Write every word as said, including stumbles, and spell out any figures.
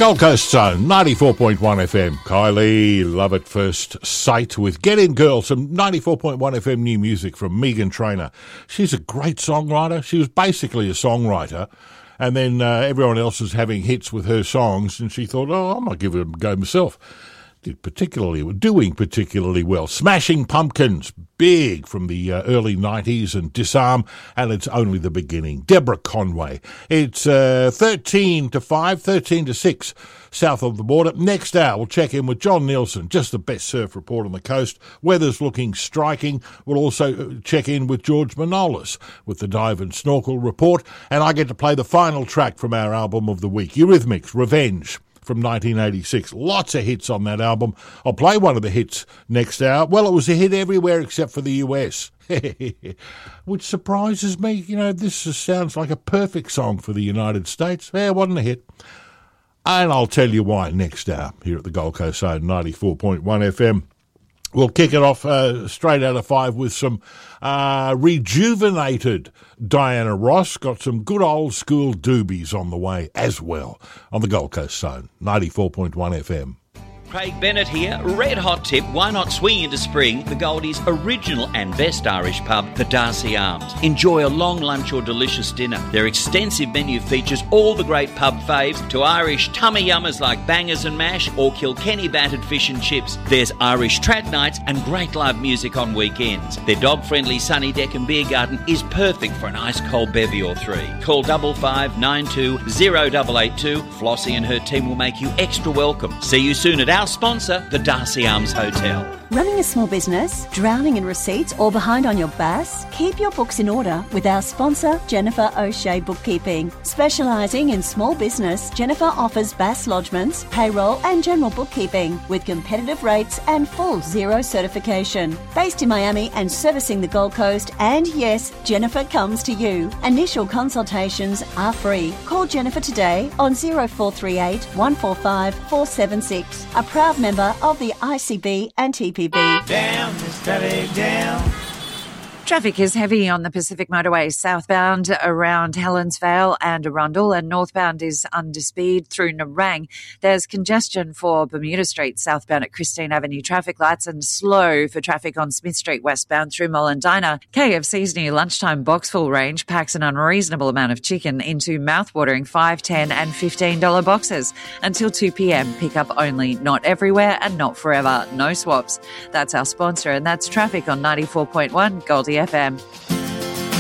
Gold Coast Zone, ninety-four point one F M. Kylie, Love at First Sight with Get In Girl, some ninety-four point one F M new music from Megan Trainor. She's a great songwriter. She was basically a songwriter, and then uh, everyone else was having hits with her songs, and she thought, oh, I might give it a go myself. Did particularly, doing particularly well. Smashing Pumpkins, big from the uh, early nineties, and Disarm, and it's only the beginning. Deborah Conway. It's uh, thirteen to five, thirteen to six, south of the border. Next hour, we'll check in with John Nielsen, just the best surf report on the coast. Weather's looking striking. We'll also check in with George Manolis with the Dive and Snorkel report, and I get to play the final track from our album of the week, Eurythmics, Revenge, from nineteen eighty-six. Lots of hits on that album. I'll play one of the hits next hour. Well, it was a hit everywhere except for the U S, which surprises me. You know, this just sounds like a perfect song for the United States. Yeah, it wasn't a hit. And I'll tell you why next hour here at the Gold Coast Zone, ninety-four point one F M. We'll kick it off uh, straight out of five with some uh, rejuvenated Diana Ross. Got some good old school doobies on the way as well on the Gold Coast Zone, ninety-four point one F M. Craig Bennett here. Red hot tip, why not swing into spring? The Goldie's original and best Irish pub, the Darcy Arms. Enjoy a long lunch or delicious dinner. Their extensive menu features all the great pub faves, to Irish tummy yummers like bangers and mash or Kilkenny battered fish and chips. There's Irish trad nights and great live music on weekends. Their dog-friendly sunny deck and beer garden is perfect for an ice cold bevy or three. Call double five nine two zero double eight two. Flossie and her team will make you extra welcome. See you soon at our Our sponsor, the Darcy Arms Hotel. Running a small business, drowning in receipts or behind on your B A S? Keep your books in order with our sponsor, Jennifer O'Shea Bookkeeping. Specialising in small business, Jennifer offers B A S lodgements, payroll and general bookkeeping with competitive rates and full zero certification. Based in Miami and servicing the Gold Coast, and yes, Jennifer comes to you. Initial consultations are free. Call Jennifer today on zero four three eight, one four five, four seven six. A proud member of the I C B and T P B. Down, steady down. Traffic is heavy on the Pacific Motorway southbound around Helensvale and Arundel, and northbound is under speed through Nerang. There's congestion for Bermuda Street southbound at Christine Avenue traffic lights, and slow for traffic on Smith Street westbound through Mollendina. K F C's new lunchtime box full range packs an unreasonable amount of chicken into mouth-watering five dollars, ten dollars and fifteen dollars boxes. Until two p.m, pick up only, not everywhere and not forever. No swaps. That's our sponsor, and that's traffic on ninety-four point one Goldie F M.